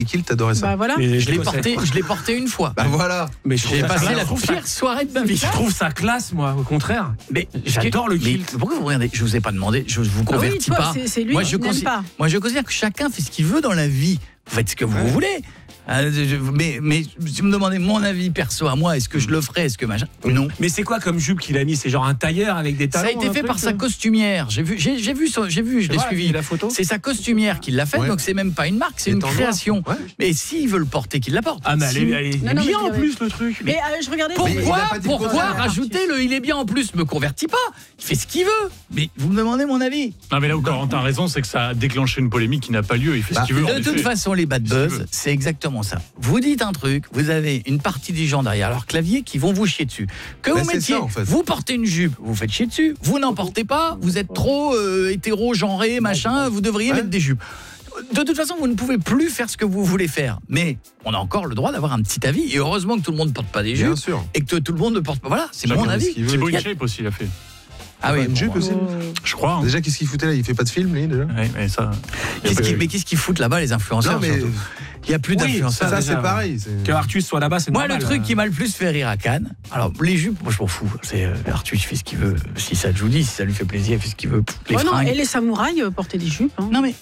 Kill, t'adorais ça. Bah voilà. Je l'ai porté une fois. Bah voilà. Mais j'ai passé la classe. pire soirée de ma vie. Je trouve ça classe, moi, au contraire. Mais J'adore le mais kilt. pourquoi vous regardez ? Je vous ai pas demandé, je vous convertis toi, pas. c'est lui qui n'aime pas. Moi, je considère que chacun fait ce qu'il veut dans la vie. Vous faites ce que vous voulez. Mais si vous me demandez mon avis perso à moi, est-ce que je le ferais ? Est-ce que machin ? Non. Mais c'est quoi comme jupe qu'il a mis ? C'est genre un tailleur avec des talons ? Ça a été fait par sa costumière. J'ai vu, je l'ai suivi. La photo. C'est sa costumière qui l'a fait, Ouais. donc c'est même pas une marque, c'est Et une en création. noir. Ouais. Mais s'il veut le porter, qu'il la porte. Ah, mais elle est Non, non, bien mais en plus, le truc. Mais je regardais. Mais il a pas dit le Pourquoi contraire. rajouter le il est bien en plus ? Me convertit pas. Il fait ce qu'il veut. Mais vous me demandez mon avis. Non, mais là où Corentin a raison, c'est que ça a déclenché une polémique qui n'a pas lieu. Il fait ce qu'il veut. en De toute effet. façon, les bad Si tu veux. buzz, c'est exactement ça. Vous dites un truc, vous avez une partie des gens derrière leur clavier qui vont vous chier dessus. Que Bah, vous c'est mettiez, ça, en fait. vous portez une jupe, vous faites chier dessus. Vous n'en portez pas, vous êtes trop hétéro-genré, machin, vous devriez mettre des jupes. De toute façon, vous ne pouvez plus faire ce que vous voulez faire. Mais on a encore le droit d'avoir un petit avis. Et heureusement que tout le monde ne porte pas des Bien jupes. sûr. Et que tout le monde ne porte pas. Voilà, c'est Chacun mon fait ce avis. qu'il veut. Thibaut Il y a- InShape aussi, il a fait. Ah oui, Une jupe aussi. Je crois. hein. Déjà, qu'est-ce qu'il foutait là ? Il fait pas de film, lui, déjà. Ouais, mais ça. Mais qu'est-ce qu'ils foutent là-bas, les influenceurs Non, mais surtout Il n'y a plus Oui, d'influenceurs. ça, déjà, c'est pareil. c'est- Que Artus soit là-bas, c'est Moi, normal. le truc qui m'a le plus fait rire à Cannes, alors les jupes, moi je m'en fous. C'est Arthur, il fait ce qu'il veut. Si ça je vous dis, si ça lui fait plaisir, il fait ce qu'il veut. Les Oh non, fringues. et les samouraïs portaient des jupes. Hein. Non mais.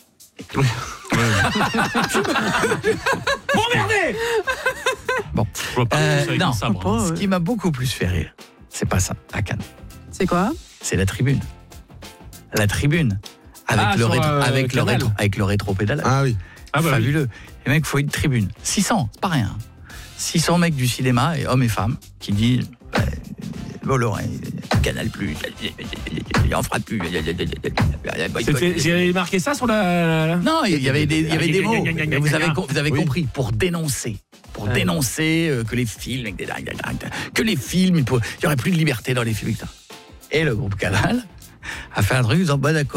Bon, Je vois pas ça avec non, un sabre. pas, ce qui m'a beaucoup plus fait rire, c'est pas ça à Cannes, C'est quoi ? c'est la tribune. La tribune. Avec, Ah, le, sur, Canal. avec le rétropédalage. Ah oui. Ah bah oui. Fabuleux. Les mecs, il faut une tribune. 600, c'est pas rien. 600 mecs du cinéma, et hommes et femmes, qui disent Bolloré, Canal+, il en fera plus. J'ai marqué ça sur la. Non, il y avait des mots. Vous avez Oui. compris, pour dénoncer. Pour dénoncer que les films, il n'y aurait plus de liberté dans les films. Et le groupe Canal a fait un truc en disant, bah d'accord.